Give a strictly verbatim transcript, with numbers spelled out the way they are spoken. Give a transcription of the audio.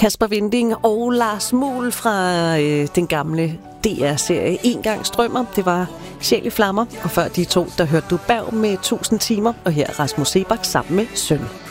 Kasper Winding og Lars Muhl fra øh, den gamle D R-serie En gang strømmer. Det var Sjæl i flammer, og før de to, der hørte du Berg med tusind timer, og her Rasmus Sebak sammen med Søn.